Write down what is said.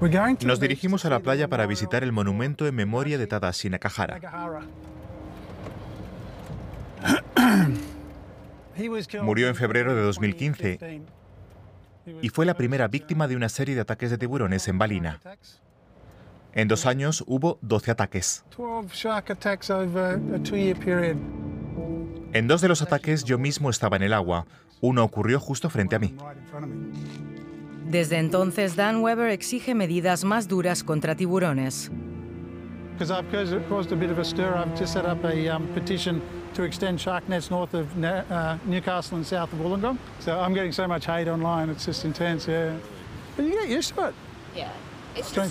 Nos dirigimos a la playa para visitar el monumento en memoria de Tadashi Nakahara. Murió en febrero de 2015 y fue la primera víctima de una serie de ataques de tiburones en Ballina. En 2 años hubo 12 ataques. En 2 de los ataques yo mismo estaba en el agua. Uno ocurrió justo frente a mí. Desde entonces, Dan Weber exige medidas más duras contra tiburones. Because I've caused a bit of a stir, I've just set up a petition to extend shark nets north of Newcastle and south of Wollongong. So I'm getting so much hate online, it's just intense, yeah. But you get used to it. Yeah. It's Strange